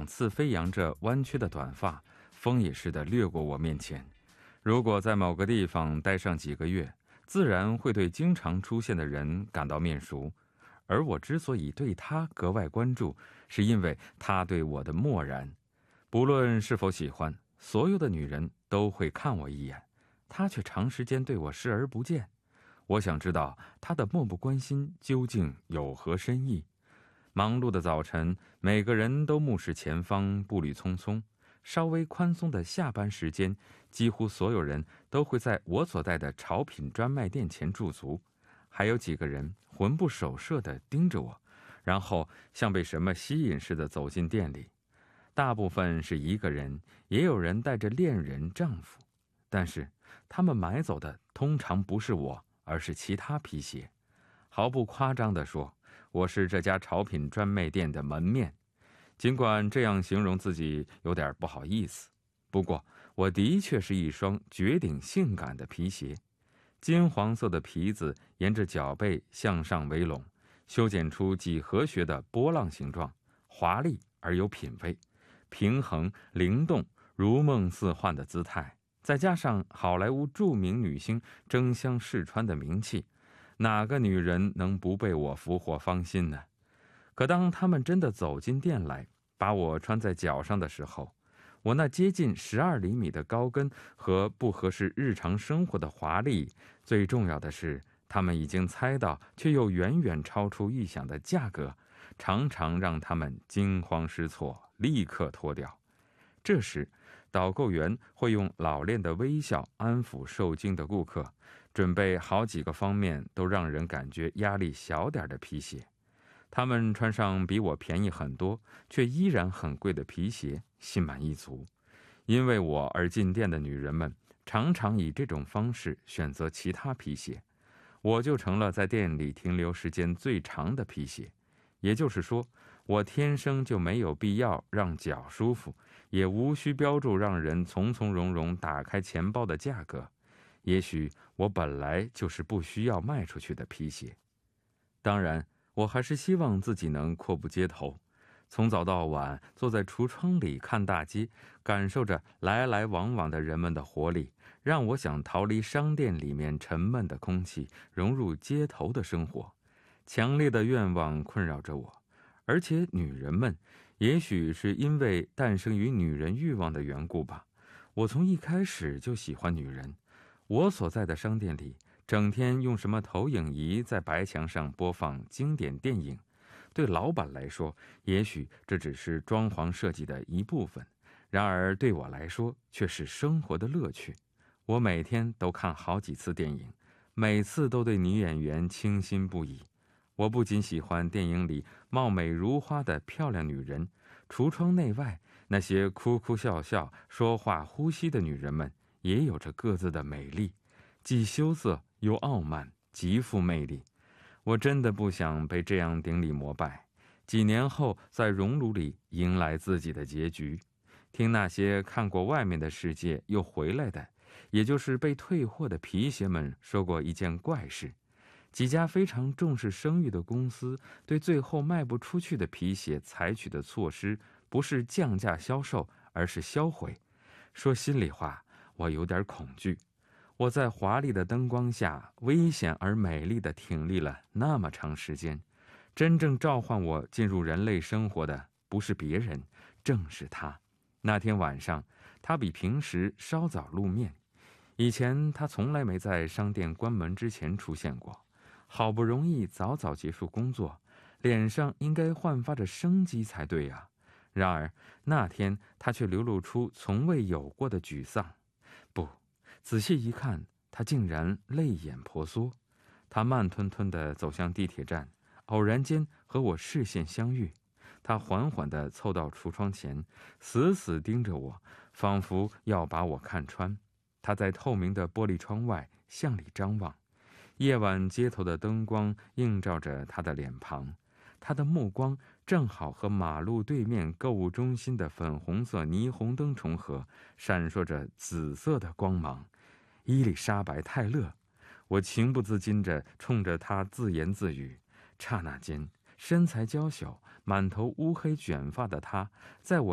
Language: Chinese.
两次飞扬着弯曲的短发，风也似的掠过我面前。如果在某个地方待上几个月，自然会对经常出现的人感到面熟。而我之所以对他格外关注，是因为他对我的漠然。不论是否喜欢，所有的女人都会看我一眼，他却长时间对我视而不见。我想知道他的漠不关心究竟有何深意。忙碌的早晨，每个人都目视前方，步履匆匆。稍微宽松的下班时间，几乎所有人都会在我所在的潮品专卖店前驻足，还有几个人魂不守舍地盯着我，然后像被什么吸引似的走进店里。大部分是一个人，也有人带着恋人、丈夫，但是他们买走的通常不是我，而是其他皮鞋。毫不夸张地说，我是这家潮品专卖店的门面。尽管这样形容自己有点不好意思，不过我的确是一双绝顶性感的皮鞋。金黄色的皮子沿着脚背向上围拢，修剪出几何学的波浪形状，华丽而有品味，平衡灵动，如梦似幻的姿态，再加上好莱坞著名女星争相试穿的名气，哪个女人能不被我俘获芳心呢？可当他们真的走进店来，把我穿在脚上的时候，我那接近12厘米的高跟和不合适日常生活的华丽，最重要的是，他们已经猜到却又远远超出预想的价格，常常让他们惊慌失措，立刻脱掉。这时，导购员会用老练的微笑安抚受惊的顾客，准备好几个方面都让人感觉压力小点的皮鞋。他们穿上比我便宜很多，却依然很贵的皮鞋，心满意足。因为我而进店的女人们，常常以这种方式选择其他皮鞋，我就成了在店里停留时间最长的皮鞋。也就是说，我天生就没有必要让脚舒服，也无需标注让人从从容容打开钱包的价格。也许我本来就是不需要卖出去的皮鞋。当然，我还是希望自己能阔步街头，从早到晚坐在橱窗里看大街，感受着来来往往的人们的活力，让我想逃离商店里面沉闷的空气，融入街头的生活。强烈的愿望困扰着我，而且女人们，也许是因为诞生于女人欲望的缘故吧，我从一开始就喜欢女人。我所在的商店里，整天用什么投影仪在白墙上播放经典电影，对老板来说，也许这只是装潢设计的一部分，然而对我来说却是生活的乐趣。我每天都看好几次电影，每次都对女演员倾心不已。我不仅喜欢电影里貌美如花的漂亮女人，橱窗内外那些哭哭笑笑、说话呼吸的女人们，也有着各自的美丽，既羞涩又傲慢，极富魅力。我真的不想被这样顶礼膜拜，几年后在熔炉里迎来自己的结局。听那些看过外面的世界又回来的，也就是被退货的皮鞋们说过一件怪事。几家非常重视声誉的公司对最后卖不出去的皮鞋采取的措施，不是降价销售，而是销毁。说心里话，我有点恐惧。我在华丽的灯光下危险而美丽地挺立了那么长时间，真正召唤我进入人类生活的不是别人，正是他。那天晚上，他比平时稍早露面。以前他从来没在商店关门之前出现过。好不容易早早结束工作，脸上应该焕发着生机才对啊。然而那天他却流露出从未有过的沮丧。不，仔细一看，他竟然泪眼婆娑。他慢吞吞地走向地铁站，偶然间和我视线相遇。他缓缓地凑到橱窗前，死死盯着我，仿佛要把我看穿。他在透明的玻璃窗外向里张望，夜晚街头的灯光映照着他的脸庞，他的目光正好和马路对面购物中心的粉红色霓虹灯重合，闪烁着紫色的光芒。伊丽莎白·泰勒，我情不自禁地冲着他自言自语。刹那间，身材娇小、满头乌黑卷发的他，在我